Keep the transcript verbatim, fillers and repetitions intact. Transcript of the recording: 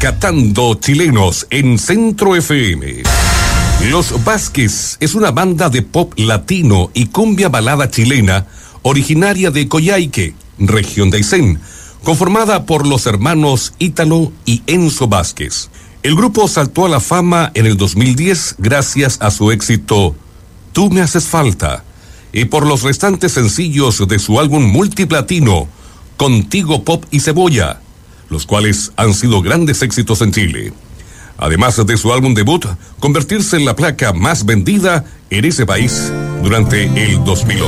Rescatando Chilenos en Centro F M. Los Vázquez es una banda de pop latino y cumbia balada chilena originaria de Coyhaique, región de Aysén, conformada por los hermanos Ítalo y Enzo Vázquez. El grupo saltó a la fama en el dos mil diez gracias a su éxito Tú me haces falta y por los restantes sencillos de su álbum multiplatino Contigo Pop y Cebolla, los cuales han sido grandes éxitos en Chile. Además de su álbum debut, convertirse en la placa más vendida en ese país durante el dos mil ocho.